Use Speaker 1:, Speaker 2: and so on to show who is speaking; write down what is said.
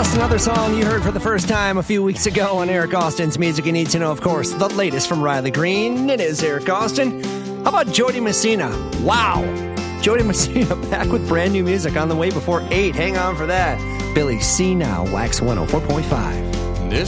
Speaker 1: Just Another song you heard for the first time a few weeks ago on Eric Austin's Music You Need to Know, of course, the latest from Riley Green. It is Eric Austin. How about Jody Messina? Wow! Jody Messina back with brand new music on the way before 8. Hang on for that. Billy C. Now, Wax 104.5.